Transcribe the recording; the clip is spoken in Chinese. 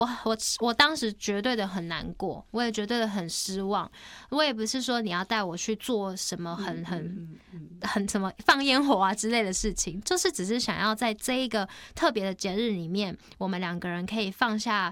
我当时绝对的很难过，我也绝对的很失望。我也不是说你要带我去做什么很什么放烟火啊之类的事情，就是只是想要在这一个特别的节日里面，我们两个人可以放下